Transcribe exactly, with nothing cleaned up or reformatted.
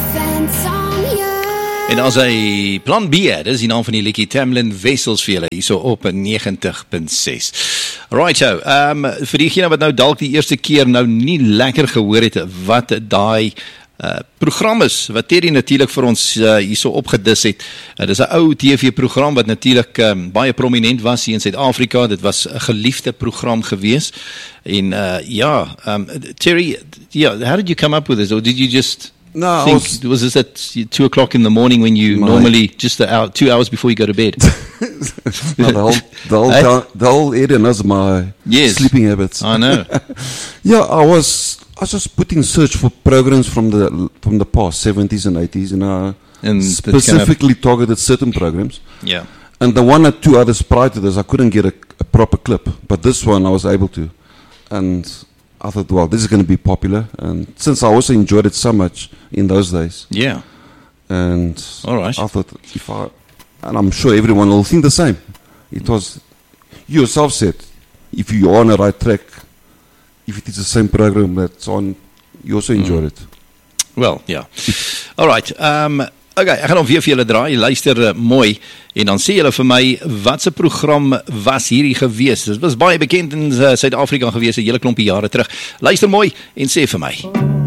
En as hy plan B het, dis die naam van die liedjie Tamlin Wessels vir julle, hierso op negentig punt ses. Right so, um, vir diegene wat nou dalk die eerste keer nou nie lekker gehoor het, wat daai uh, program is, wat Terry natuurlik vir ons uh, hierso opgedis het. Uh, dis 'n ou T V-program wat natuurlik um, baie prominent was hier in Suid-Afrika, dit was 'n geliefde program gewees. En uh, ja, um, Terry, yeah, how did you come up with this, or did you just... No, I think, was, was this at two o'clock in the morning when you My- normally, just the hour, two hours before you go to bed? no, the whole, the whole, Eh? town, the whole area knows my Yes. sleeping habits. I know. Yeah, I was, I was just putting search for programs from the from the past, seventies and eighties, and I And that specifically targeted certain programs. Yeah. And the one or two others prior to this, I couldn't get a, a proper clip, but this one I was able to. And I thought, well, this is going to be popular. And since I also enjoyed it so much in those days, Yeah. and All right. I thought, if I, and I'm sure everyone will think the same. It was, you yourself said, if you are on the right track, if it is the same program that's on, you also enjoyed it. Well, ja. Alright, um, okay, ek gaan hom weer vir julle draai, luister uh, mooi, en dan sê julle vir my, wat se program was hierdie gewees? Dit was baie bekend in uh, Suid-Afrika gewees, 'n hele klompie jare terug. Luister mooi, en sê vir my.